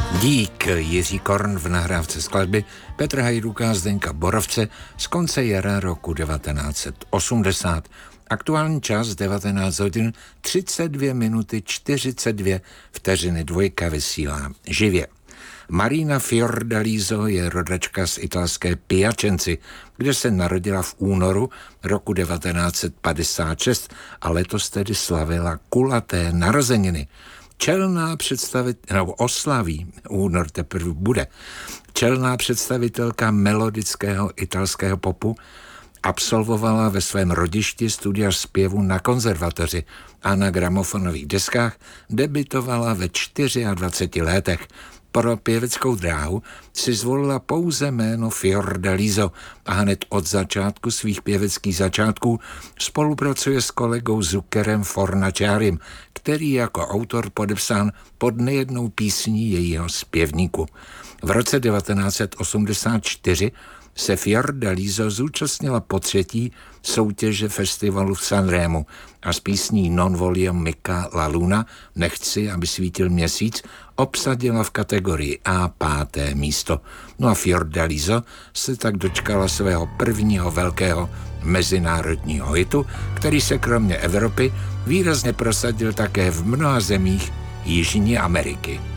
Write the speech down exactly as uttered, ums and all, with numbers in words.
Dík Jiří Korn v nahrávce skladby Petra Hajduka a Zdeňka Borovce z konce jara roku devatenáct set osmdesát. Aktuální čas devatenáct hodin třicet dvě minuty čtyřicet dvě vteřiny. Dvojka vysílá živě. Marina Fiordaliso je rodačka z italské Piacenci, kde se narodila v únoru roku devatenáct set padesát šest a letos tedy slavila kulaté narozeniny. Čelná představit, nebo oslaví, únor teprve bude, čelná představitelka melodického italského popu absolvovala ve svém rodišti studia zpěvu na konzervatoři a na gramofonových deskách debutovala ve dvaceti čtyřech letech. Pro pěveckou dráhu si zvolila pouze jméno Fiordaliso a hned od začátku svých pěveckých začátků spolupracuje s kolegou Zuccherem Fornaciarim, který jako autor podepsán pod nejednou písní jejího zpěvníku. V roce devatenáct set osmdesát čtyři se Fiordaliso zúčastnila po třetí soutěže festivalu v Sanremu a s písní Non voglio mica la luna, nechci, aby svítil měsíc, obsadila v kategorii A páté místo. No a Fiordaliso se tak dočkala svého prvního velkého mezinárodního hitu, který se kromě Evropy výrazně prosadil také v mnoha zemích Jižní Ameriky.